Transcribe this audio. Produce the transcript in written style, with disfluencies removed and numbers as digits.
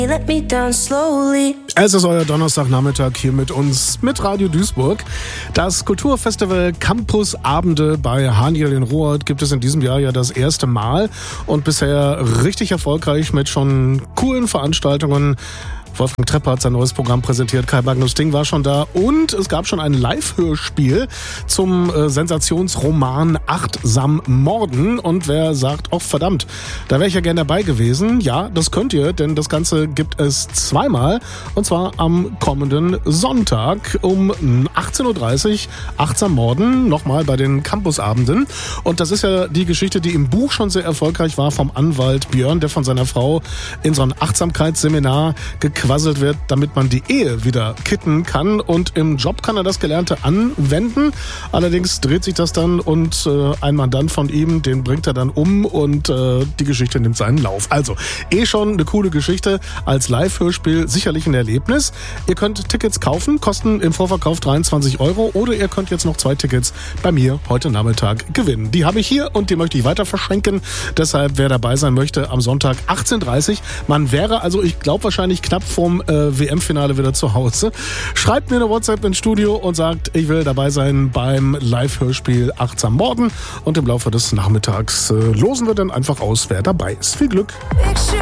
Let me down slowly. Es ist euer Donnerstagnachmittag hier mit uns, mit Radio Duisburg. Das Kulturfestival Campus Abende bei Haniel in Rohrd gibt es in diesem Jahr ja das erste Mal und bisher richtig erfolgreich mit schon coolen Veranstaltungen. Wolfgang Trepper hat sein neues Programm präsentiert, Kai Magnus Ding war schon da und es gab schon ein Live-Hörspiel zum Sensationsroman Achtsam Morden. Und wer sagt, oh verdammt, da wäre ich ja gerne dabei gewesen. Ja, das könnt ihr, denn das Ganze gibt es zweimal und zwar am kommenden Sonntag um 18.30 Uhr. Achtsam Morden, nochmal bei den Campusabenden. Und das ist ja die Geschichte, die im Buch schon sehr erfolgreich war vom Anwalt Björn, der von seiner Frau in so ein Achtsamkeitsseminar gequasselt wird, damit man die Ehe wieder kitten kann. Und im Job kann er das Gelernte anwenden. Allerdings dreht sich das dann und ein Mandant von ihm, den bringt er dann um und die Geschichte nimmt seinen Lauf. Also, schon eine coole Geschichte. Als Live-Hörspiel sicherlich ein Erlebnis. Ihr könnt Tickets kaufen, kosten im Vorverkauf 23 € oder ihr könnt jetzt noch 2 Tickets bei mir heute Nachmittag gewinnen. Die habe ich hier und die möchte ich weiter verschenken. Deshalb, wer dabei sein möchte, am Sonntag 18.30 Uhr. Man wäre also, ich glaube wahrscheinlich knapp vom WM-Finale wieder zu Hause. Schreibt mir eine WhatsApp ins Studio und sagt, ich will dabei sein beim Live-Hörspiel Achtsam Morden und im Laufe des Nachmittags losen wir dann einfach aus, wer dabei ist. Viel Glück!